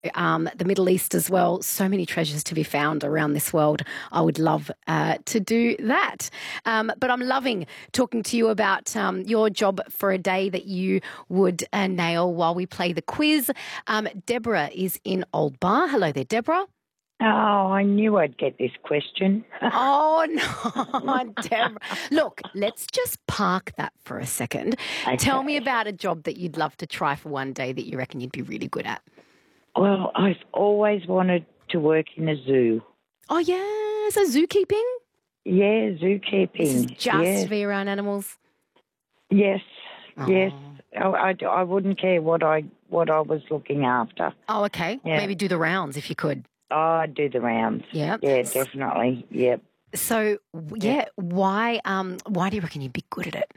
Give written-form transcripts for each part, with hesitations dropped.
the Middle East as well. So many treasures to be found around this world. I would love to do that. But I'm loving talking to you about your job for a day that you would nail while we play the quiz. Deborah is in Old Bar. Hello there, Deborah. Oh, I knew I'd get this question. Oh, no, Deborah. Look, let's just park that for a second. Okay. Tell me about a job that you'd love to try for one day that you reckon you'd be really good at. Well, I've always wanted to work in a zoo. Oh, yeah. So zookeeping? Yeah, zookeeping. This is just to be around animals? Yes, Oh. yes. I wouldn't care what I was looking after. Oh, okay. Yeah. Maybe do the rounds if you could. Oh, I'd do the rounds. Yeah. Yeah, definitely. Yep. So, yeah, why do you reckon you'd be good at it?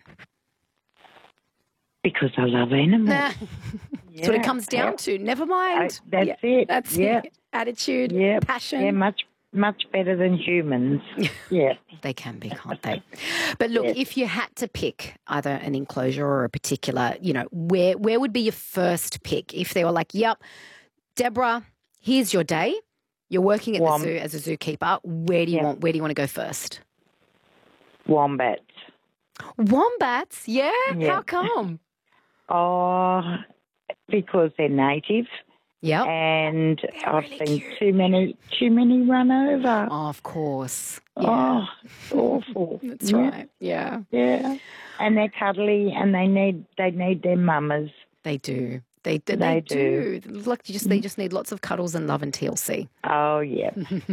Because I love animals. That's what it comes down to. Never mind. That's it. That's it. Attitude, passion. Yeah, much better than humans. Yeah. They can be, can't they? But look, if you had to pick either an enclosure or a particular, where would be your first pick? If they were like, yep, Deborah, here's your day. You're working at the zoo as a zookeeper. Where do you want to go first? Wombats. Wombats? Yeah? How come? Oh, because they're native. Yep. And I've really seen cute. too many run over. Oh, of course. Yeah. Oh, it's awful. That's right. Yeah. Yeah. And they're cuddly and they need their mamas. They do. They do. Look, they just need lots of cuddles and love and TLC. Oh, yeah.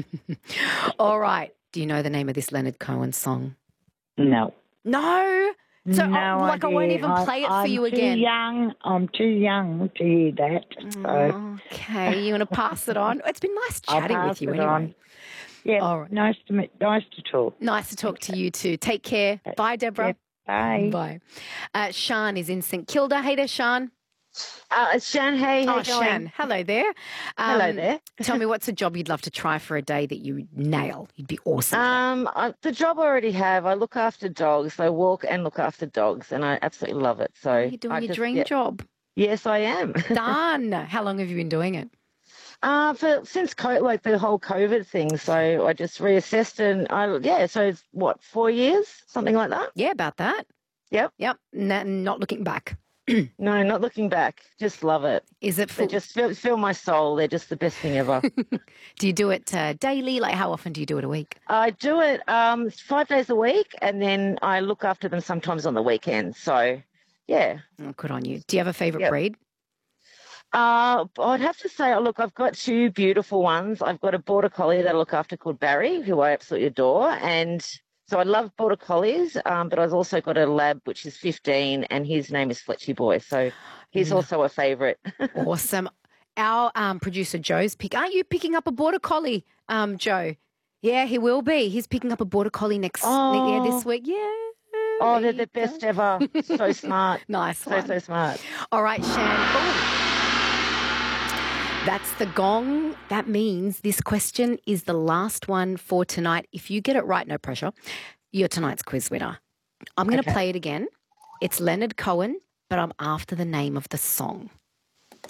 All right. Do you know the name of this Leonard Cohen song? No. No? So, no I won't even play it for you again. I'm too young to hear that. So. Okay. You want to pass it on? It's been nice chatting with you anyway. On. Yeah. All right. Nice to talk. Nice to talk to you too. Take care. Bye, Deborah. Yeah, bye. Bye. Shan is in St Kilda. Hey there, Shan. It's Shan. Hey, how you going? Shan. Hello there. Hello there. Tell me, what's a job you'd love to try for a day that you nail? You'd be awesome. The job I already have, I look after dogs. I walk and look after dogs, and I absolutely love it. So you're doing your dream job. Yes, I am. Done. How long have you been doing it? Since the whole COVID thing. So I just reassessed, and so it's 4 years, something like that. Yeah, about that. Yep. Not looking back. No, not looking back. Just love it. Is it They just fill my soul. They're just the best thing ever. Do you do it daily? Like, how often do you do it a week? I do it 5 days a week, and then I look after them sometimes on the weekends. So, yeah. Oh, good on you. Do you have a favourite breed? I'd have to say, look, I've got two beautiful ones. I've got a Border Collie that I look after called Barry, who I absolutely adore, and so I love Border Collies, but I've also got a Lab, which is 15, and his name is Fletchy Boy. So he's also a favourite. Awesome. Our producer Joe's aren't you picking up a Border Collie, Joe? Yeah, he will be. He's picking up a Border Collie this week. Yeah. Oh, they're the best ever. So smart. Nice So smart. All right, Shan. That's the gong. That means this question is the last one for tonight. If you get it right, no pressure, you're tonight's quiz winner. I'm going to play it again. It's Leonard Cohen, but I'm after the name of the song.